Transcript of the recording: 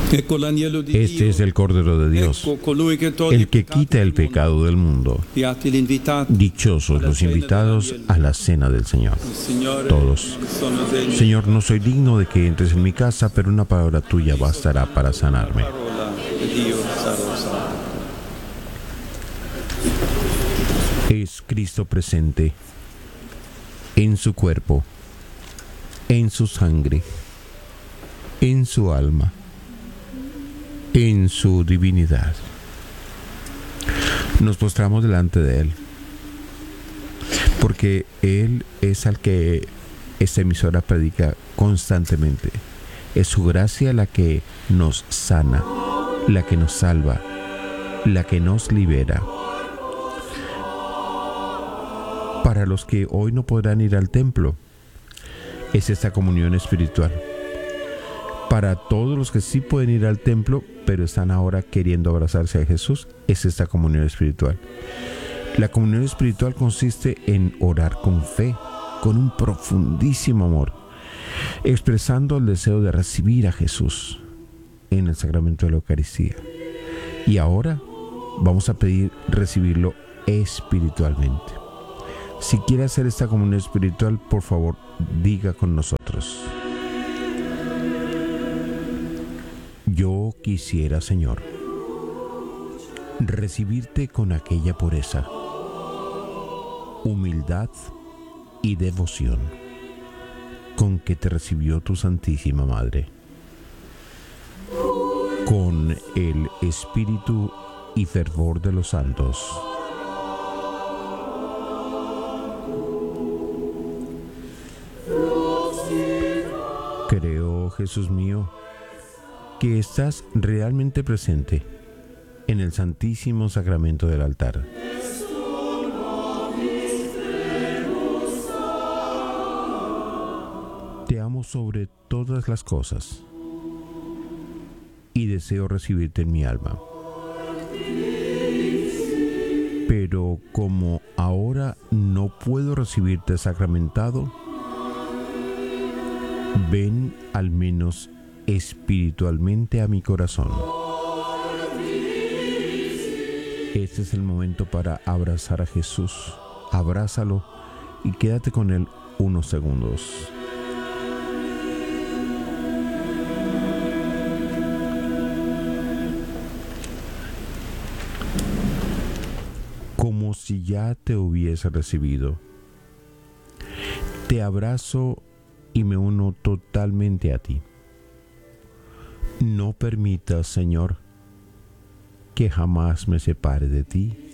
Este es el Cordero de Dios, el que quita el pecado del mundo. Dichosos los invitados a la cena del Señor. Todos. Señor, no soy digno de que entres en mi casa, pero una palabra tuya bastará para sanarme. Es Cristo presente en su cuerpo, en su sangre, en su alma, en su divinidad. Nos postramos delante de Él, porque Él es al que esta emisora predica constantemente. Es su gracia la que nos sana, la que nos salva, la que nos libera. Para los que hoy no podrán ir al templo, es esta comunión espiritual. Para todos los que sí pueden ir al templo, pero están ahora queriendo abrazarse a Jesús, es esta comunión espiritual. La comunión espiritual consiste en orar con fe, con un profundísimo amor, expresando el deseo de recibir a Jesús en el sacramento de la Eucaristía. Y ahora vamos a pedir recibirlo espiritualmente. Si quiere hacer esta comunión espiritual, por favor, diga con nosotros: yo quisiera, Señor, recibirte con aquella pureza, humildad y devoción con que te recibió tu Santísima Madre, con el espíritu y fervor de los santos. Creo, Jesús mío, que estás realmente presente en el Santísimo Sacramento del altar. Te amo sobre todas las cosas y deseo recibirte en mi alma. Pero como ahora no puedo recibirte sacramentado, ven al menos espiritualmente a mi corazón. Este es el momento para abrazar a Jesús. Abrázalo y quédate con Él unos segundos. Como si ya te hubiese recibido. Te abrazo y me uno totalmente a ti. No permitas, Señor, que jamás me separe de ti.